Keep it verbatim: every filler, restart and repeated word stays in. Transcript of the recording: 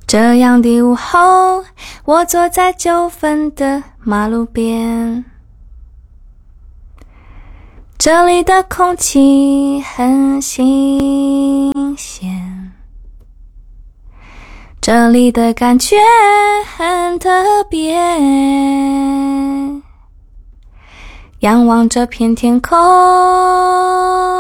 这样的午后，我坐在九份的马路边，这里的空气很新鲜，这里的感觉很特别，仰望这片天空，